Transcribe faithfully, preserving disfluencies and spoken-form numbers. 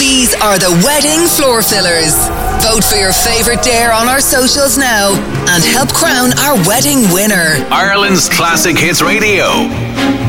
These are the Wedding Floor Fillers. Vote for your favourite dare on our socials now and help crown our wedding winner. Ireland's Classic Hits Radio.